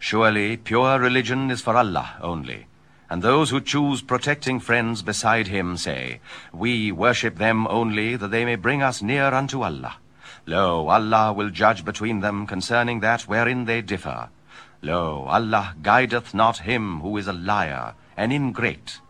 Surely pure religion is for Allah only, and those who choose protecting friends beside him say, We worship them only that they may bring us near unto Allah. Lo, Allah will judge between them concerning that wherein they differ. Lo, Allah guideth not him who is a liar, an ingrate.